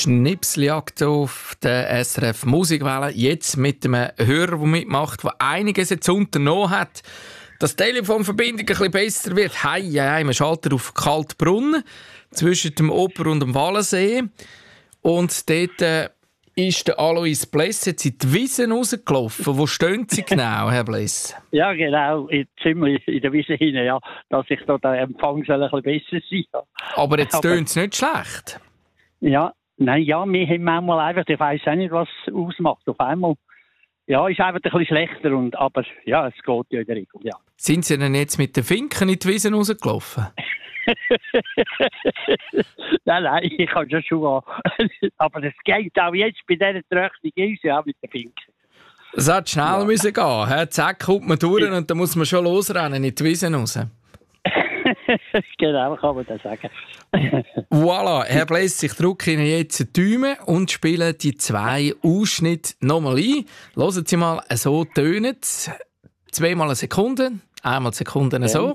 Schnipseljagd auf der SRF Musikwelle. Jetzt mit einem Hörer, der mitmacht, der einiges jetzt unternommen hat, dass die Telefonverbindung ein bisschen besser wird. Man schaltet auf Kaltbrunnen zwischen dem Oper und dem Wallensee. Und dort ist der Alois Bless jetzt in die Wiesen rausgelaufen. Wo stehen Sie genau, Herr Bless? Ja, genau. Jetzt sind wir in der Wiese hinein, ja, dass ich da der Empfang soll ein bisschen besser sein soll. Aber jetzt tönt es nicht schlecht. Ja, nein, ja, wir haben manchmal einfach, ich weiss auch nicht, was es ausmacht. Auf einmal, ja, ist einfach ein bisschen schlechter, aber ja, es geht ja in der Regel, ja. Sind Sie denn jetzt mit den Finken in die Wiesen rausgelaufen? Nein, ich kann schon schauen. Aber es geht auch jetzt bei dieser Tröchtung aus, ja, mit den Finken. Es hat schnell müssen gehen. Zack, kommt man durch und dann muss man schon losrennen in die Wiesen raus. Genau, kann man das sagen. Voilà, Herr Bless, ich drücke Ihnen jetzt die Daumen und spiele die 2 Ausschnitte nochmal ein. Hören Sie mal, so tönen es. 2-mal eine Sekunde, einmal Sekunden so.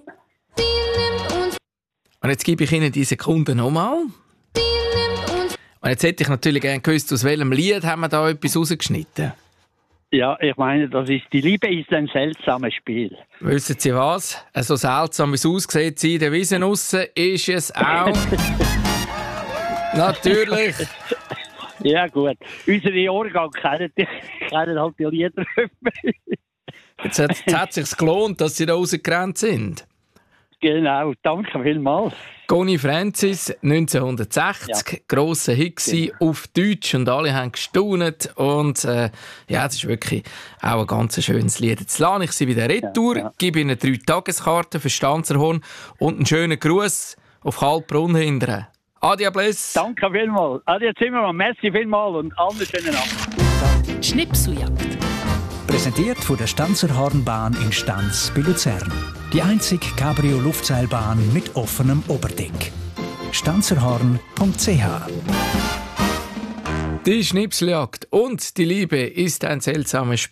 Und jetzt gebe ich Ihnen die Sekunden nochmal. Und jetzt hätte ich natürlich gerne gewusst, aus welchem Lied haben wir da etwas rausgeschnitten. Ja, ich meine, das ist «Die Liebe ist ein seltsames Spiel». Wissen Sie was? So seltsam wie es aussieht, in der Wiese aussen, ist es auch. Natürlich. Ja gut, unsere Jahrgang kennen halt die Lieder. Jetzt hat es sich gelohnt, dass Sie da rausgerannt sind. Genau, danke vielmals. Conny Francis, 1960, grosser Hit auf Deutsch und alle haben gestaunt. Und es ist wirklich auch ein ganz schönes Lied. Jetzt lade ich Sie wieder retour, gebe Ihnen 3 Tageskarten für Stanzerhorn und einen schönen Gruß auf Kaltbrunn hindern. Adia Bless. Danke vielmals. Adia Zimmermann, merci vielmals und allen schönen Abend. Schnipseljagd. Präsentiert von der Stanzerhornbahn in Stanz bei Luzern. Die einzige Cabrio-Luftseilbahn mit offenem Oberdeck. Stanzerhorn.ch. Die Schnipseljagd und die Liebe ist ein seltsames Spiel.